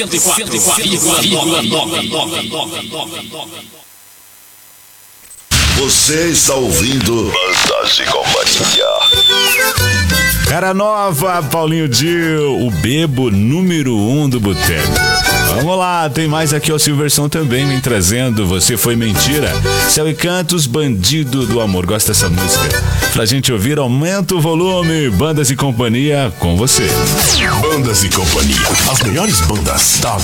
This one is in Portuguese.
Você está ouvindo Bandas e Companhia. Cara nova, Paulinho Dil, o bebo número 1 do boteco. Vamos lá, tem mais aqui, o Silverson também vem trazendo Você Foi Mentira. Céu e Cantos, Bandido do Amor. Gosta dessa música? Pra gente ouvir, aumenta o volume. Bandas e Companhia com você. Bandas e Companhia, as melhores bandas da